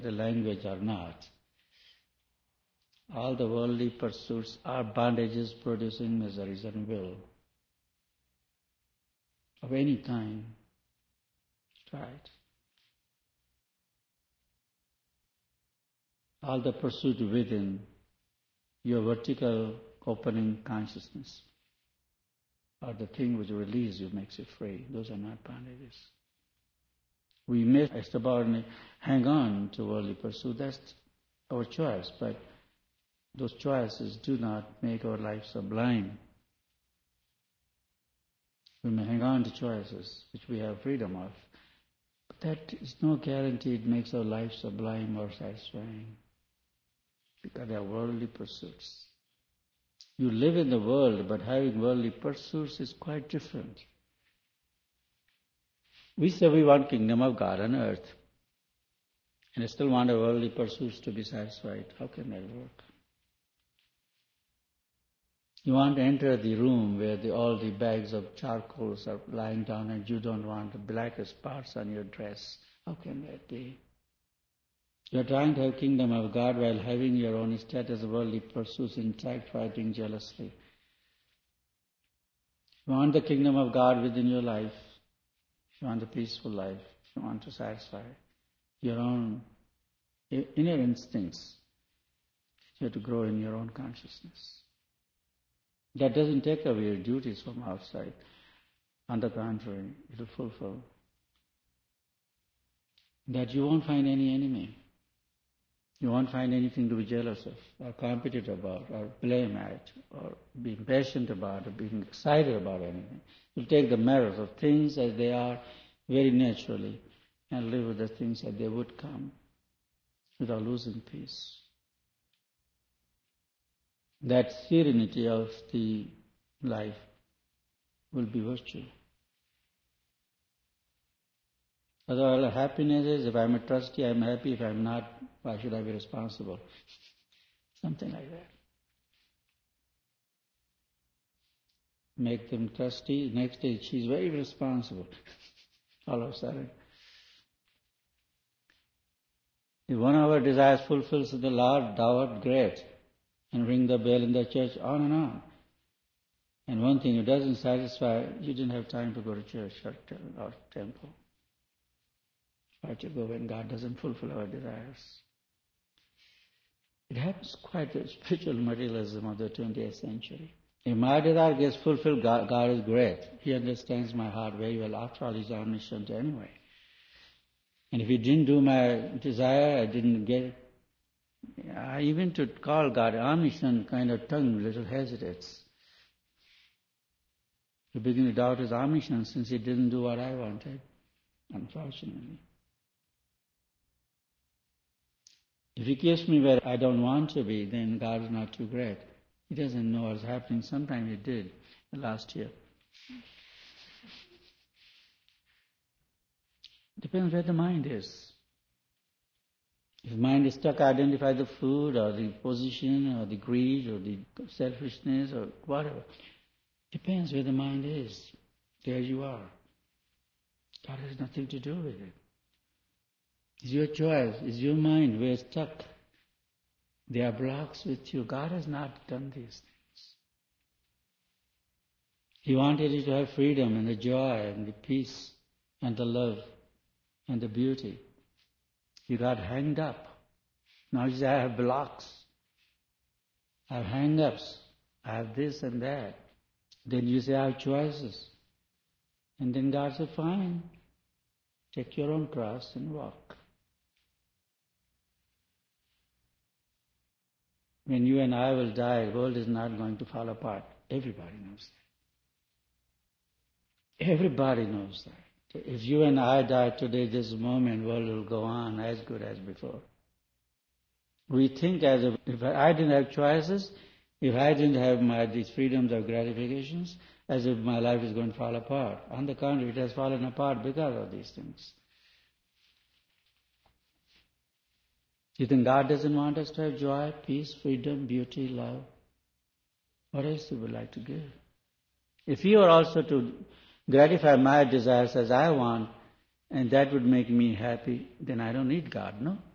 the language or not. All the worldly pursuits are bondages producing miseries and will of any kind. Try it. All the pursuit within your vertical opening consciousness are the thing which releases you, makes you free. Those are not bondages. We may stubbornly hang on to worldly pursuit. That's our choice, but those choices do not make our life sublime. We may hang on to choices which we have freedom of, but that is no guarantee it makes our life sublime or satisfying, because they are worldly pursuits. You live in the world, but having worldly pursuits is quite different. We say we want kingdom of God on earth, and still want our worldly pursuits to be satisfied. How can that work? You want to enter the room where all the bags of charcoals are lying down and you don't want the blackest parts on your dress. How can that be? You are trying to have kingdom of God while having your own status of worldly pursuits intact, fighting jealously. You want the kingdom of God within your life. You want a peaceful life. You want to satisfy your own inner instincts. You have to grow in your own consciousness. That doesn't take away your duties from outside. On the contrary, it will fulfill. That you won't find any enemy. You won't find anything to be jealous of, or competitive about, or blame at, or be impatient about, or being excited about anything. You'll take the merits of things as they are very naturally and live with the things as they would come without losing peace. That serenity of the life will be virtue. Otherwise, happiness is, if I'm a trustee, I'm happy. If I'm not, why should I be responsible? Something like that. Make them trustee. Next day, she's very responsible. All of a sudden. If one of our desires fulfills the Lord, thou art great. And ring the bell in the church, on and on. And one thing, it doesn't satisfy, you didn't have time to go to church or temple. Why to go when God doesn't fulfill our desires? It happens quite the spiritual materialism of the 20th century. If my desire gets fulfilled, God is great. He understands my heart very well. After all, He's omniscient anyway. And if He didn't do my desire, I didn't get it. Even to call God omniscient, kind of tongue a little hesitates. You begin to doubt His omniscience since He didn't do what I wanted, unfortunately. If He keeps me where I don't want to be, then God is not too great. He doesn't know what's happening. Sometime He did last year. Depends where the mind is. If mind is stuck, identify the food or the position or the greed or the selfishness or whatever. Depends where the mind is. There you are. God has nothing to do with it. It's your choice. It's your mind. We're stuck. There are blocks with you. God has not done these things. He wanted you to have freedom and the joy and the peace and the love and the beauty. You got hanged up. Now you say, I have blocks. I have hang-ups. I have this and that. Then you say, I have choices. And then God said, fine. Take your own cross and walk. When you and I will die, the world is not going to fall apart. Everybody knows that. Everybody knows that. If you and I die today, this moment, the world will go on as good as before. We think as if I didn't have choices, if I didn't have these freedoms of gratifications, as if my life is going to fall apart. On the contrary, it has fallen apart because of these things. You think God doesn't want us to have joy, peace, freedom, beauty, love? What else He would like to give? If He were also to gratify my desires as I want, and that would make me happy, then I don't need God, no?